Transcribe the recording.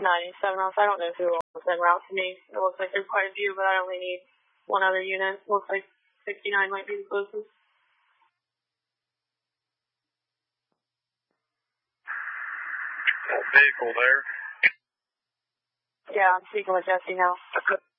97 routes. I don't know who owns them routes to me. It looks like there's quite a few, but I only need one other unit. It looks like 69 might be the closest. Vehicle there. Yeah, I'm speaking with Jesse now.